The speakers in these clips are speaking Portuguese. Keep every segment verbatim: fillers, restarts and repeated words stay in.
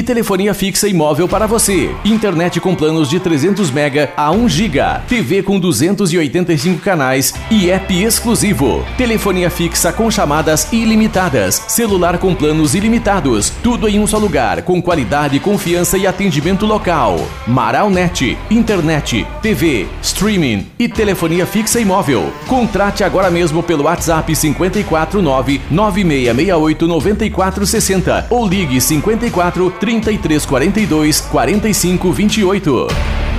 telefonia fixa e móvel para você. Internet com planos de trezentos mega a um giga. T V com duzentos e oitenta e cinco canais e app exclusivo. Telefonia fixa com chamadas ilimitadas. Celular com planos ilimitados. Tudo em um só lugar, com qualidade, confiança e atendimento local. Maralnet. Internet, T V, streaming e telefonia fixa e móvel. Contrate agora mesmo pelo WhatsApp cinco quatro nove nove seis seis oito nove quatro seis zero ou ligue cinco quatro, trinta e três quarenta e dois, quarenta e cinco vinte e oito.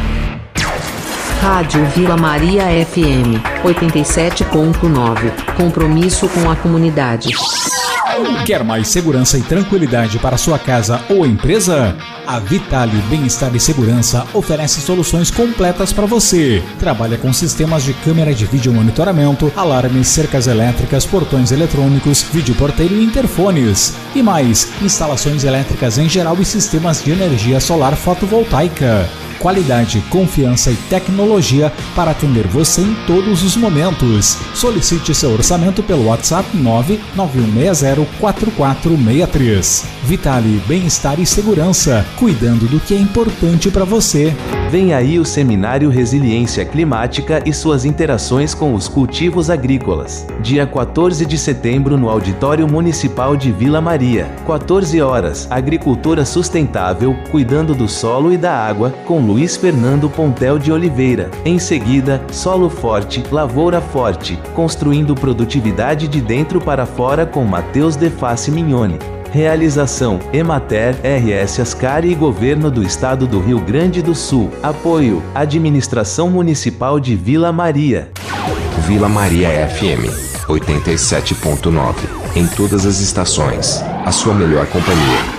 Rádio Vila Maria F M oitenta e sete ponto nove. Compromisso com a comunidade. Quer mais segurança e tranquilidade para sua casa ou empresa? A Vitale Bem-Estar e Segurança oferece soluções completas para você. Trabalha com sistemas de câmera de vídeo monitoramento, alarmes, cercas elétricas, portões eletrônicos, videoporteiro e interfones. E mais, instalações elétricas em geral e sistemas de energia solar fotovoltaica. Qualidade, confiança e tecnologia para atender você em todos os momentos. Solicite seu orçamento pelo WhatsApp nove nove um seis zero quatro quatro seis três. Vitale Bem-Estar e Segurança, cuidando do que é importante para você. Vem aí o Seminário Resiliência Climática e suas interações com os cultivos agrícolas. Dia quatorze de setembro no Auditório Municipal de Vila Maria. quatorze horas. Agricultura sustentável, cuidando do solo e da água, com Luiz Fernando Pontel de Oliveira. Em seguida, Solo Forte, Lavoura Forte, construindo produtividade de dentro para fora com Matheus De Face Mignone. Realização: Emater, R S Ascari e Governo do Estado do Rio Grande do Sul. Apoio: Administração Municipal de Vila Maria. Vila Maria F M oitenta e sete ponto nove. Em todas as estações, a sua melhor companhia.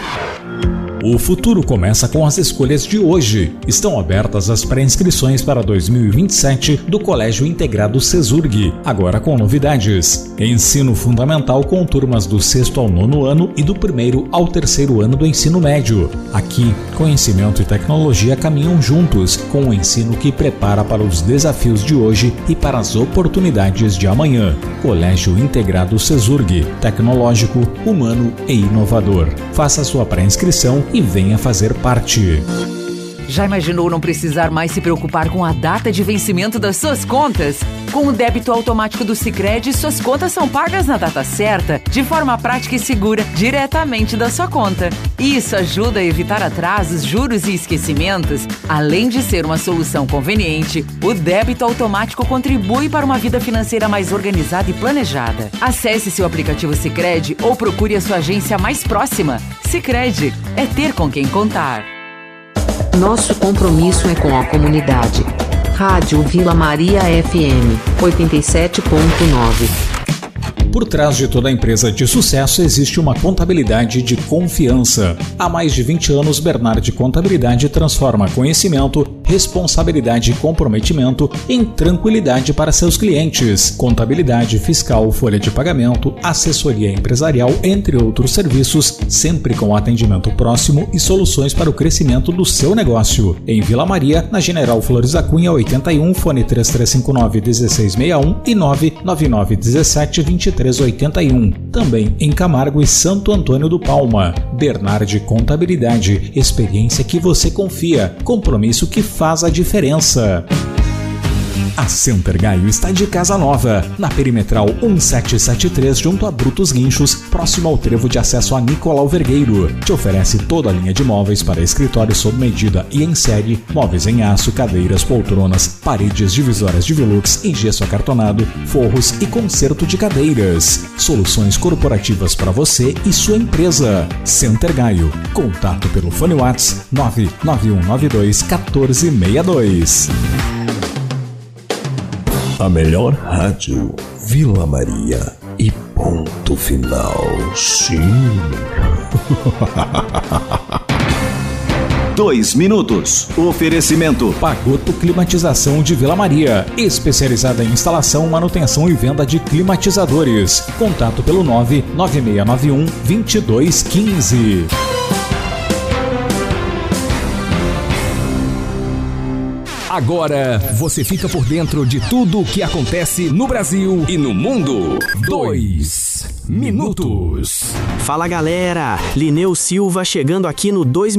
O futuro começa com as escolhas de hoje. Estão abertas as pré-inscrições para dois mil e vinte e sete do Colégio Integrado Cesurg, agora com novidades. Ensino fundamental com turmas do sexto ao nono ano e do primeiro ao terceiro ano do ensino médio. Aqui, conhecimento e tecnologia caminham juntos, com o ensino que prepara para os desafios de hoje e para as oportunidades de amanhã. Colégio Integrado Cesurg, tecnológico, humano e inovador. Faça sua pré-inscrição e venha fazer parte. Já imaginou não precisar mais se preocupar com a data de vencimento das suas contas? Com o débito automático do Sicredi, suas contas são pagas na data certa, de forma prática e segura, diretamente da sua conta. Isso ajuda a evitar atrasos, juros e esquecimentos. Além de ser uma solução conveniente, o débito automático contribui para uma vida financeira mais organizada e planejada. Acesse seu aplicativo Sicredi ou procure a sua agência mais próxima. Sicredi, é ter com quem contar. Nosso compromisso é com a comunidade. Rádio Vila Maria F M oitenta e sete ponto nove. Por trás de toda empresa de sucesso existe uma contabilidade de confiança. Há mais de vinte anos, Bernardi Contabilidade transforma conhecimento, responsabilidade e comprometimento em tranquilidade para seus clientes. Contabilidade fiscal, folha de pagamento, assessoria empresarial, entre outros serviços, sempre com atendimento próximo e soluções para o crescimento do seu negócio. Em Vila Maria, na General Flores da Cunha oitenta e um, fone três três cinco nove, um seis seis um e nove nove nove um sete, dois três oito um. Também em Camargo e Santo Antônio do Palma. Bernardi Contabilidade, experiência que você confia, compromisso que faz a diferença. A Center Gaio está de casa nova, na Perimetral um sete sete três, junto a Brutos Guinchos, próximo ao trevo de acesso a Nicolau Vergueiro. Te oferece toda a linha de móveis para escritório sob medida e em série, móveis em aço, cadeiras, poltronas, paredes divisórias de Velux em gesso acartonado, forros e conserto de cadeiras. Soluções corporativas para você e sua empresa. Center Gaio. Contato pelo fone WhatsApp nove nove um nove dois um quatro seis dois. A melhor rádio, Vila Maria e ponto final. Sim. Dois minutos. Oferecimento. Pagoto Climatização de Vila Maria, especializada em instalação, manutenção e venda de climatizadores. Contato pelo nove nove seis nove um, dois dois um cinco. Agora você fica por dentro de tudo o que acontece no Brasil e no mundo. Dois minutos. Fala galera, Lineu Silva chegando aqui no dois